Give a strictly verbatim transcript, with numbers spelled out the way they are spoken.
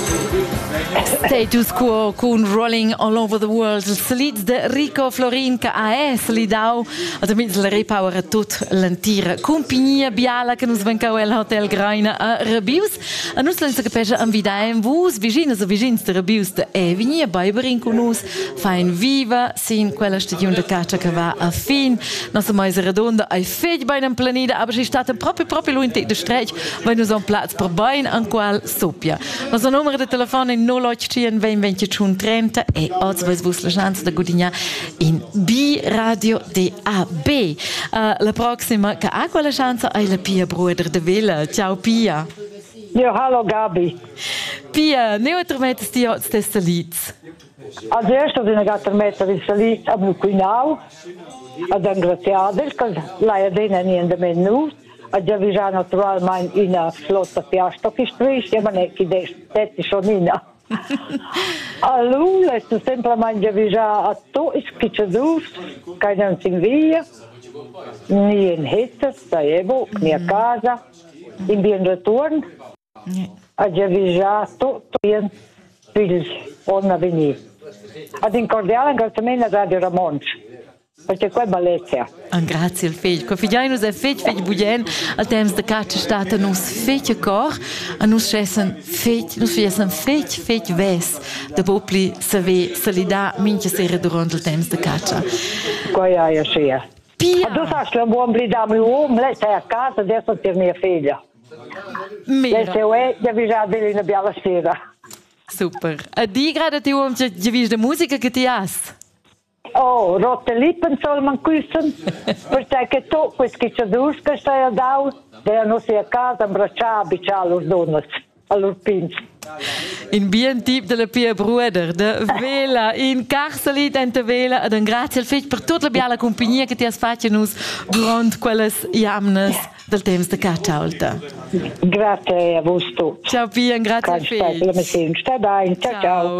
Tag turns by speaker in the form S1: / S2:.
S1: Status quo con Rolling All Over the World. Il salit de Rico Florin che ha è salidau ad amic la repower a tut l'antira compagnia biala che nos vencau el Hotel Graina a Rebius. A nus lenza che pesce anvidaem vus vicines o vicins de Rebius de Evigny a Baiberin con nus fain viva sin quella stagione de caccia che va a fin. Nossa mais redonda ai fed bei un planida, aber si stat proprio proprio lui in te de stretch, weil nus on plats per bain an qual soppia. Nossa numero de telefono in null otto venti venticinque trenta e oggi voi vus la chance da gudigna in B Radio D A B. Uh, la prossima che ha quella chance è la Pia Bruder de Villa. Ciao Pia.
S2: Ja, hallo Gabi.
S1: Pia, ne trommettes ti oggi ste salits?
S2: Als eerste had ik trommetter in salit a mijn quinau, ad angraziader, che lei ha dena in de menu. A già vi già naturalmente in una flotta piasta che strisce, ma ne che detti sono in. Allora, è semplicemente vi già a to ischicciadus, che non si via, ni in Hitze, saevo, ni a casa, in bien return. A già vi già tutto in figli, onna venì. Ad in cordiale ringraziamento a Radio Ramons. Perché qua è bellezza.
S1: Ah, grazie al figlio. Qua figliai nus è figlio, figlio bugen, al temps de caccia stata nus figlio cor, a nus schessen figlio, nus schessen figlio, figlio ves, de popli se ve, se li da minche sera durante il temps de caccia.
S2: Qua è ja sia.
S1: Pia!
S2: Ma tu sai che un buon blida mio uomo, lei stai a casa, adesso per mia figlia.
S1: Mira.
S2: Lei se è, già vi già delle in bella sera.
S1: Super. A di grada ti uomo, già vis de musica che ti has?
S2: Oh, rotte lippen soll man küssen, perché tu, questi che c'è dus che stai a dau, devono sia a casa abbracciare, bicciare le donne, alle pinze.
S1: In bien tip de la Pia Bruder, de Vela, in Carcelit en te Vela, ed un grazie al figlio per tutta la biala compagnia che ti has fatto nus durante quelles jamnes del temps de caccia alta.
S2: Grazie a voi.
S1: Ciao Pia, grazie al figlio.
S2: Stai bene, ciao ciao.